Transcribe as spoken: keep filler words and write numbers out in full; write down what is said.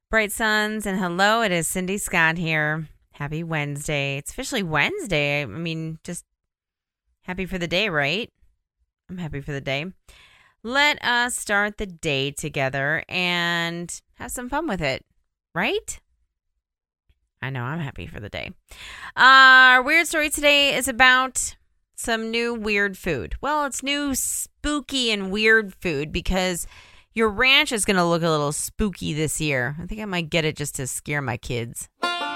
Bright Suns, and hello, it is Cindy Scott here. Happy Wednesday. It's officially Wednesday. I mean, just happy for the day, right? I'm happy for the day. Let us start the day together and have some fun with it, right? I know, I'm happy for the day. Uh, our weird story today is about some new weird food. Well, it's new spooky and weird food because your ranch is going to look a little spooky this year. I think I might get it just to scare my kids.